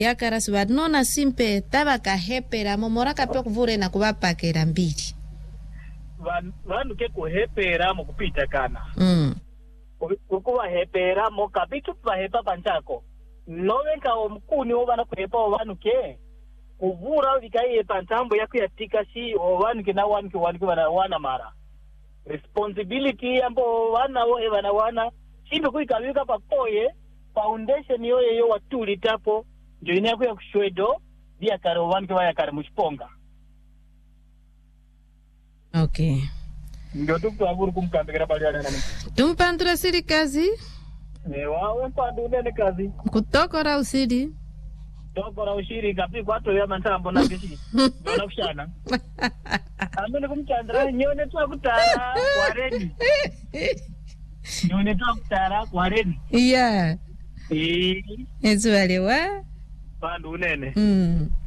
yakarasiwa nona simpe tabaka hepera momora kapyo kuvure na kubapakera mbili vanhu ke kuhepera mukupita kana kukuva hepera mokapitu pahepa panchako novenka omukuni ovana kuhepa ovanhu ke kuvura vikaiye pantambo yakuyatika si ovanhu ke na vanhu ke vana mara responsibility yambo vana vo evana wana simbe kuikavika pakoye foundation yoyo watuli tapo ndio inakuya kushwedo dia kare ovanhu ke vaya kare muchiponga. Okay. Ndio tukuvuri kumkambira bali yana nani. Tumpandura siri kazi? Wawe mpandu nene kazi. Kutokora usiri. Tokora ushiri kapi kwato ya mantambo na kishi. Ndio kushana. Amene kumchandra nyone tu akutara kwareni. Nyone tu akutara kwareni. Yeah. Ezwalewa. Pandu nene.